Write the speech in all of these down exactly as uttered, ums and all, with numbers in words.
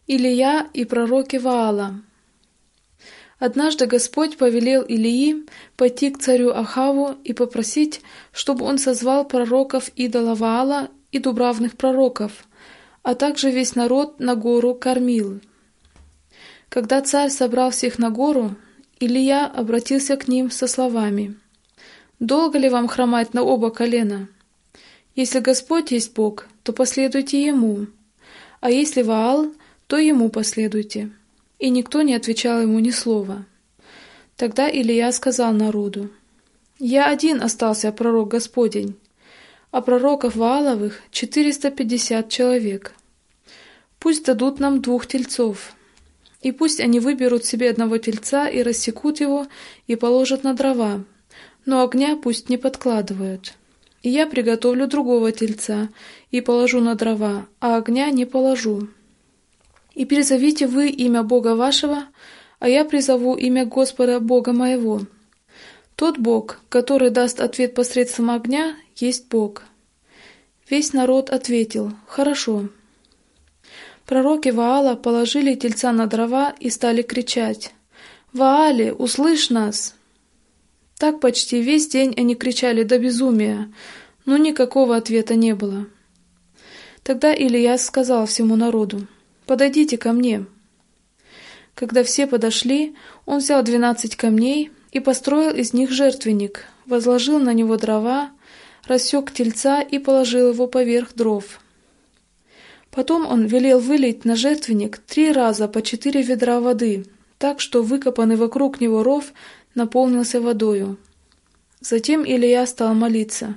Илия и пророки Ваала. Однажды Господь повелел Илии пойти к царю Ахаву и попросить, чтобы он созвал пророков идола Ваала и дубравных пророков, а также весь народ на гору Кармил. Когда царь собрал всех на гору, Илия обратился к ним со словами: «Долго ли вам хромать на оба колена? Если Господь есть Бог, то последуйте Ему, а если Ваал, то ему последуйте». И никто не отвечал ему ни слова. Тогда Илия сказал народу: «Я один остался пророк Господень, а пророков Вааловых четыреста пятьдесят человек. Пусть дадут нам двух тельцов, и пусть они выберут себе одного тельца и рассекут его и положат на дрова, но огня пусть не подкладывают. И я приготовлю другого тельца и положу на дрова, а огня не положу. И призовите вы имя Бога вашего, а я призову имя Господа Бога моего. Тот Бог, который даст ответ посредством огня, есть Бог». Весь народ ответил: «Хорошо». Пророки Ваала положили тельца на дрова и стали кричать: «Ваале, услышь нас!» Так почти весь день они кричали до безумия, но никакого ответа не было. Тогда Илия сказал всему народу: «Подойдите ко мне». Когда все подошли, он взял двенадцать камней и построил из них жертвенник, возложил на него дрова, рассек тельца и положил его поверх дров. Потом он велел вылить на жертвенник три раза по четыре ведра воды, так что выкопанный вокруг него ров наполнился водою. Затем Илия стал молиться: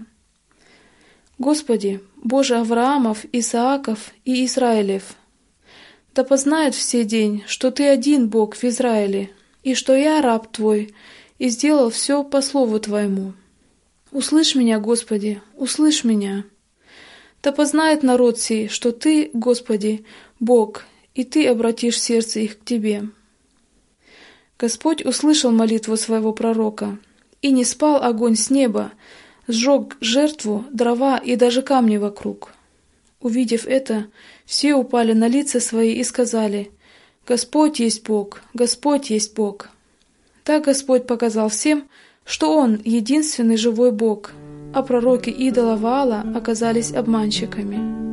«Господи, Боже Авраамов, Исааков и Израилев, да познают все день, что Ты один Бог в Израиле, и что я раб Твой, и сделал все по слову Твоему. Услышь меня, Господи, услышь меня. Да познает народ сей, что Ты, Господи, Бог, и Ты обратишь сердце их к Тебе». Господь услышал молитву своего пророка, и не спал огонь с неба, сжег жертву, дрова и даже камни вокруг. Увидев это, все упали на лица свои и сказали: «Господь есть Бог, Господь есть Бог». Так Господь показал всем, что Он единственный живой Бог, а пророки идола Ваала оказались обманщиками.